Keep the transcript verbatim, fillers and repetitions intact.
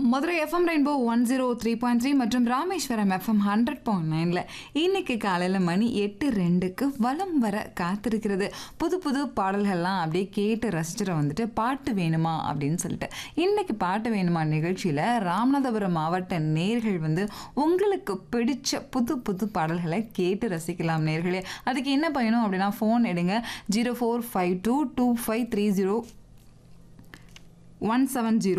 Madurai FM rainbow one zero three point three மற்றும் Rameswaram FM hundred point நைனில் இன்னைக்கு காலையில் மணி எட்டு ரெண்டுக்கு வலம் வர காத்திருக்கிறது. புது புது பாடல்கள்லாம் அப்படியே கேட்டு ரசிச்சுட்டு வந்துட்டு பாட்டு வேணுமா அப்படின்னு சொல்லிட்டு இன்னைக்கு பாட்டு வேணுமா நிகழ்ச்சியில் ராமநாதபுரம் மாவட்ட நேர்கள் வந்து உங்களுக்கு பிடிச்ச புது புது பாடல்களை கேட்டு ரசிக்கலாம் நேர்களே. அதுக்கு என்ன பயணம் அப்படின்னா ஃபோன் எடுங்க zero four five two two five three zero one seven zero